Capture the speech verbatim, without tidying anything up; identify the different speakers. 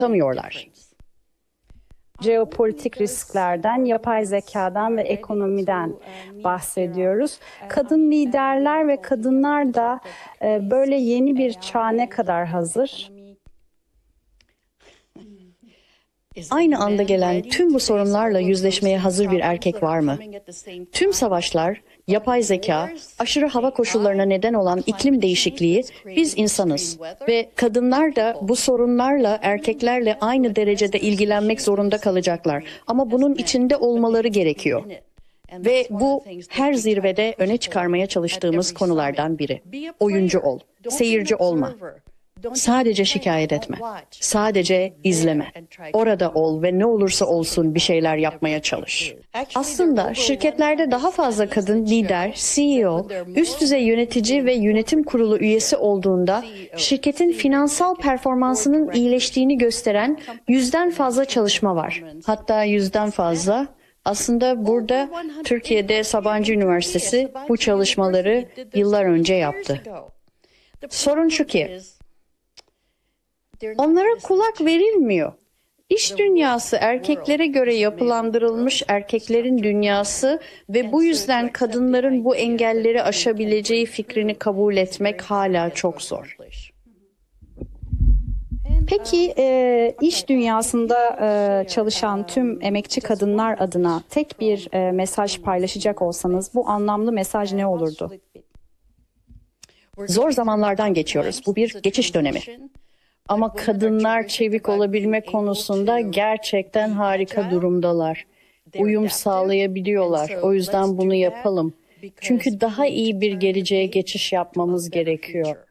Speaker 1: tutamıyorlar.
Speaker 2: Jeopolitik risklerden, yapay zekadan ve ekonomiden bahsediyoruz. Kadın liderler ve kadınlar da e, böyle yeni bir çağa ne kadar hazır?
Speaker 1: Aynı anda gelen tüm bu sorunlarla yüzleşmeye hazır bir erkek var mı? Tüm savaşlar, yapay zeka, aşırı hava koşullarına neden olan iklim değişikliği, biz insanız. Ve kadınlar da bu sorunlarla erkeklerle aynı derecede ilgilenmek zorunda kalacaklar. Ama bunun içinde olmaları gerekiyor. Ve bu her zirvede öne çıkarmaya çalıştığımız konulardan biri. Oyuncu ol, seyirci olma. Sadece şikayet etme. Sadece izleme. Orada ol ve ne olursa olsun bir şeyler yapmaya çalış. Aslında şirketlerde daha fazla kadın lider, C E O, üst düzey yönetici ve yönetim kurulu üyesi olduğunda şirketin finansal performansının iyileştiğini gösteren yüzden fazla çalışma var. Hatta yüzden fazla. Aslında burada Türkiye'de Sabancı Üniversitesi bu çalışmaları yıllar önce yaptı. Sorun şu ki, onlara kulak verilmiyor. İş dünyası erkeklere göre yapılandırılmış erkeklerin dünyası ve bu yüzden kadınların bu engelleri aşabileceği fikrini kabul etmek hala çok zor.
Speaker 2: Peki e, iş dünyasında e, çalışan tüm emekçi kadınlar adına tek bir e, mesaj paylaşacak olsanız bu anlamlı mesaj ne olurdu?
Speaker 1: Zor zamanlardan geçiyoruz. Bu bir geçiş dönemi. Ama kadınlar çevik olabilme konusunda gerçekten harika durumdalar. Uyum sağlayabiliyorlar. O yüzden bunu yapalım. Çünkü daha iyi bir geleceğe geçiş yapmamız gerekiyor.